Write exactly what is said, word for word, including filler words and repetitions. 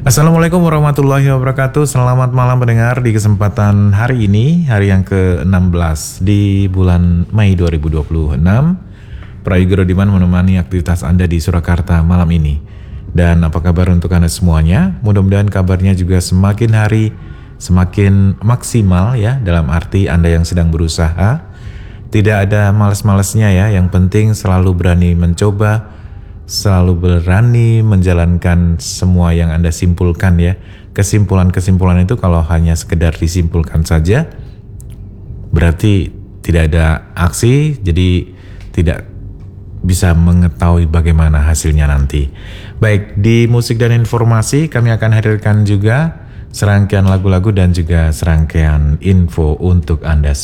Assalamualaikum warahmatullahi wabarakatuh. Selamat malam pendengar di kesempatan hari ini, hari yang ke enam belas di bulan Mei dua ribu dua puluh enam. Prayogo Rodiman menemani aktivitas Anda di Surakarta malam ini. Dan apa kabar untuk Anda semuanya? Mudah-mudahan kabarnya juga semakin hari semakin maksimal ya, dalam arti Anda yang sedang berusaha. Tidak ada males-malesnya ya, yang penting selalu berani mencoba, selalu berani menjalankan semua yang Anda simpulkan ya. Kesimpulan-kesimpulan itu kalau hanya sekedar disimpulkan saja, berarti tidak ada aksi, jadi tidak bisa mengetahui bagaimana hasilnya nanti. Baik, di musik dan informasi kami akan hadirkan juga serangkaian lagu-lagu dan juga serangkaian info untuk Anda